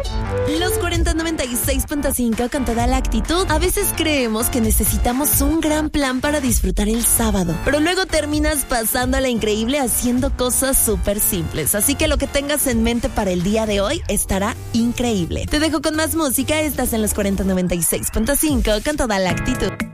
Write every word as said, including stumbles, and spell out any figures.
Los cuarenta noventa y seis punto cinco con toda la actitud. A veces creemos que necesitamos un gran plan para disfrutar el sábado, pero luego terminas pasándola increíble haciendo cosas súper simples. Así que lo que tengas en mente para el día de hoy estará increíble. Te dejo con más música. Estás en los cuarenta noventa y seis punto cinco con toda la actitud.